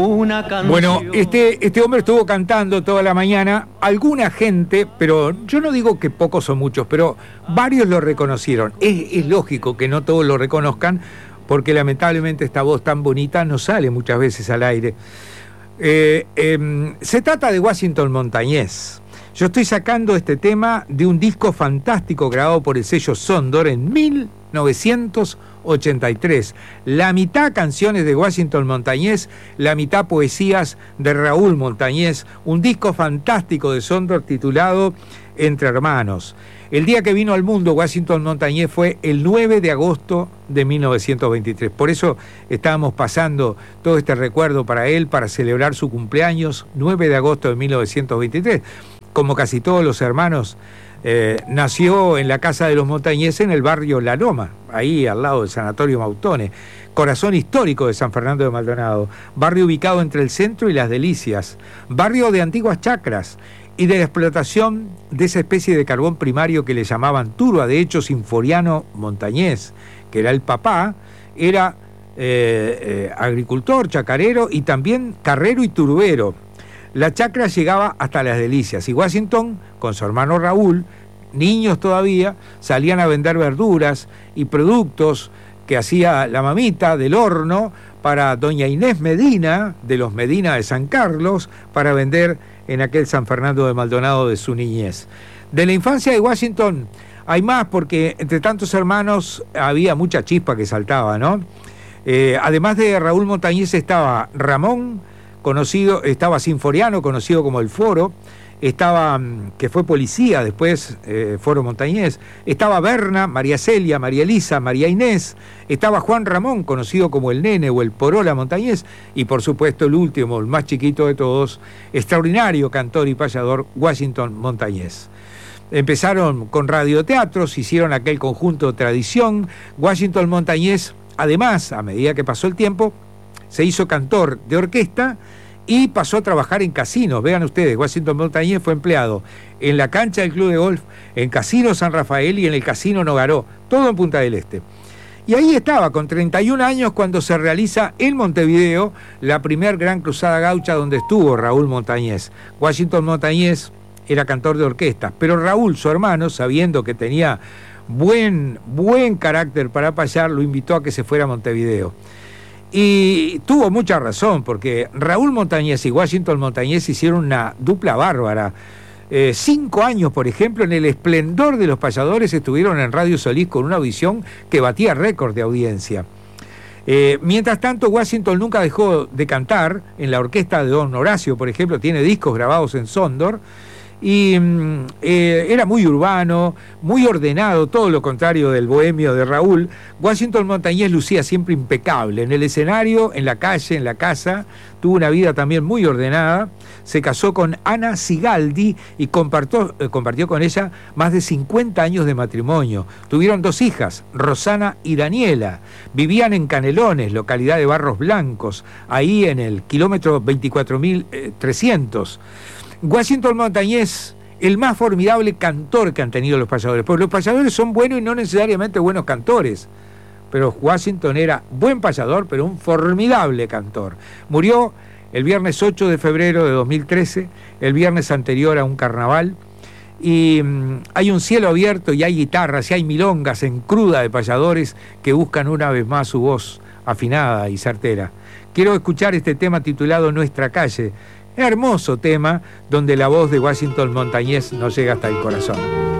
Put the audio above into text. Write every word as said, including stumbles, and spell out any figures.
Una canción. Bueno, este, este hombre estuvo cantando toda la mañana. Alguna gente, pero yo no digo que pocos o muchos, pero varios lo reconocieron. Es, es lógico que no todos lo reconozcan, porque lamentablemente esta voz tan bonita no sale muchas veces al aire. Eh, eh, se trata de Washington Montañés. Yo estoy sacando este tema de un disco fantástico grabado por el sello Sondor en mil novecientos ochenta y tres. La mitad canciones de Washington Montañés, la mitad poesías de Raúl Montañés. Un disco fantástico de Sondor titulado Entre Hermanos. El día que vino al mundo Washington Montañés fue el nueve de agosto de mil novecientos veintitrés. Por eso estábamos pasando todo este recuerdo para él, para celebrar su cumpleaños, nueve de agosto de mil novecientos veintitrés. Como casi todos los hermanos, eh, nació en la casa de los Montañés en el barrio La Loma, ahí al lado del Sanatorio Mautones, corazón histórico de San Fernando de Maldonado, barrio ubicado entre el centro y Las Delicias, barrio de antiguas chacras y de la explotación de esa especie de carbón primario que le llamaban turba. De hecho, Sinforiano Montañés, que era el papá, era eh, eh, agricultor, chacarero y también carrero y turbero. La chacra llegaba hasta Las Delicias y Washington, con su hermano Raúl, niños todavía, salían a vender verduras y productos que hacía la mamita del horno para doña Inés Medina, de los Medina de San Carlos, para vender en aquel San Fernando de Maldonado de su niñez. De la infancia de Washington hay más, porque entre tantos hermanos había mucha chispa que saltaba, ¿no? Eh, además de Raúl Montañés estaba Ramón, conocido, estaba Sinforiano, conocido como el Foro, estaba, que fue policía después, eh, Foro Montañés, estaba Berna, María Celia, María Elisa, María Inés, estaba Juan Ramón, conocido como el Nene o el Porola Montañés, y por supuesto el último, el más chiquito de todos, extraordinario cantor y payador, Washington Montañés. Empezaron con radioteatros, hicieron aquel conjunto Tradición. Washington Montañés, además, a medida que pasó el tiempo, se hizo cantor de orquesta y pasó a trabajar en casinos. Vean ustedes, Washington Montañés fue empleado en la cancha del Club de Golf, en Casino San Rafael y en el Casino Nogaró, todo en Punta del Este. Y ahí estaba, con treinta y un años, cuando se realiza en Montevideo la primer gran cruzada gaucha donde estuvo Raúl Montañés. Washington Montañés era cantor de orquesta, pero Raúl, su hermano, sabiendo que tenía buen, buen carácter para payar, lo invitó a que se fuera a Montevideo. Y tuvo mucha razón, porque Raúl Montañés y Washington Montañés hicieron una dupla bárbara. Eh, cinco años, por ejemplo, en el esplendor de los payadores, estuvieron en Radio Solís con una audición que batía récord de audiencia. Eh, mientras tanto, Washington nunca dejó de cantar. En la orquesta de Don Horacio, por ejemplo, tiene discos grabados en Sondor. Y eh, era muy urbano, muy ordenado, todo lo contrario del bohemio de Raúl. Washington Montañés lucía siempre impecable, en el escenario, en la calle, en la casa. Tuvo una vida también muy ordenada. Se casó con Ana Sigaldi y compartió, eh, compartió con ella más de cincuenta años de matrimonio. Tuvieron dos hijas, Rosana y Daniela. Vivían en Canelones, localidad de Barros Blancos, ahí en el kilómetro veinticuatro mil trescientos. Washington Montañés, el más formidable cantor que han tenido los payadores, porque los payadores son buenos y no necesariamente buenos cantores, pero Washington era buen payador, pero un formidable cantor. Murió el viernes ocho de febrero de dos mil trece, el viernes anterior a un carnaval, y mmm, hay un cielo abierto y hay guitarras y hay milongas en cruda de payadores que buscan una vez más su voz afinada y certera. Quiero escuchar este tema titulado Nuestra Calle. Hermoso tema donde la voz de Washington Montañés nos llega hasta el corazón.